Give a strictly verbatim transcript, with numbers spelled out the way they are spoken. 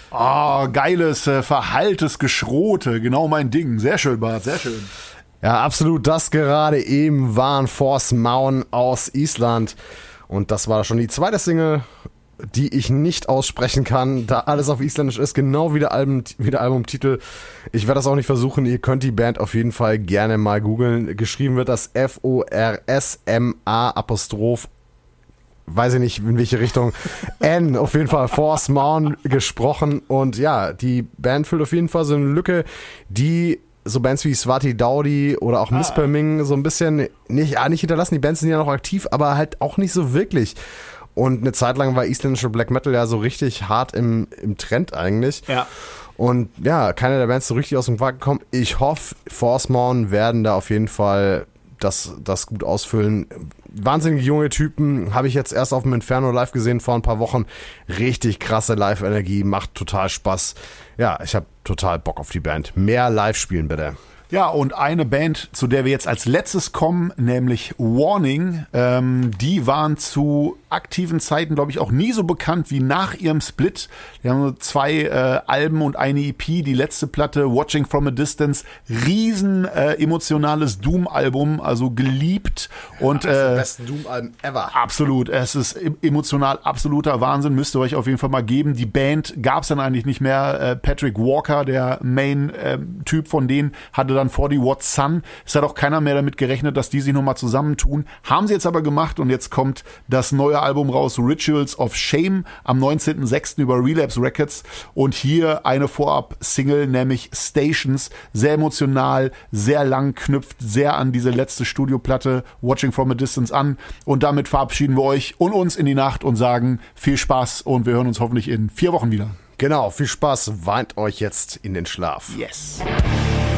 Ah, oh, geiles, äh, verhalltes Geschrote. Genau mein Ding. Sehr schön, Bart, sehr schön. Ja, absolut. Das gerade eben waren Force Maun aus Island. Und das war schon die zweite Single, die ich nicht aussprechen kann, da alles auf Isländisch ist, genau wie der, Album, wie der Albumtitel. Ich werde das auch nicht versuchen. Ihr könnt die Band auf jeden Fall gerne mal googeln. Geschrieben wird das F O R S M A Apostroph, weiß ich nicht, in welche Richtung, N, auf jeden Fall Force Maun gesprochen. Und ja, die Band füllt auf jeden Fall so eine Lücke, die so Bands wie Swati Daudi oder auch Mispelming so ein bisschen nicht, ja, nicht hinterlassen. Die Bands sind ja noch aktiv, aber halt auch nicht so wirklich. Und eine Zeit lang war isländische Black Metal ja so richtig hart im, im Trend eigentlich. Ja. Und ja, keine der Bands so richtig aus dem Quark gekommen. Ich hoffe, Force Maun werden da auf jeden Fall das, das gut ausfüllen. Wahnsinnige junge Typen, habe ich jetzt erst auf dem Inferno live gesehen vor ein paar Wochen. Richtig krasse Live-Energie, macht total Spaß. Ja, ich habe total Bock auf die Band. Mehr live spielen bitte. Ja, und eine Band, zu der wir jetzt als letztes kommen, nämlich Warning, ähm, die waren zu aktiven Zeiten, glaube ich, auch nie so bekannt wie nach ihrem Split. Die haben nur zwei äh, Alben und eine E P, die letzte Platte, Watching from a Distance, riesen äh, emotionales Doom-Album, also geliebt. Und ja, das äh, besten Doom-Alben ever. Absolut, es ist emotional absoluter Wahnsinn, müsst ihr euch auf jeden Fall mal geben. Die Band gab es dann eigentlich nicht mehr. Äh, Patrick Walker, der Main-Typ äh, von denen, hatte dann forty Watt Sun. Es hat auch keiner mehr damit gerechnet, dass die sich nochmal zusammentun. Haben sie jetzt aber gemacht und jetzt kommt das neue Album raus, Rituals of Shame, am neunzehnten sechsten über Relapse Records. Und hier eine Vorab-Single, nämlich Stations. Sehr emotional, sehr lang, knüpft sehr an diese letzte Studioplatte Watching from a Distance an. Und damit verabschieden wir euch und uns in die Nacht und sagen viel Spaß und wir hören uns hoffentlich in vier Wochen wieder. Genau, viel Spaß. Weint euch jetzt in den Schlaf. Yes.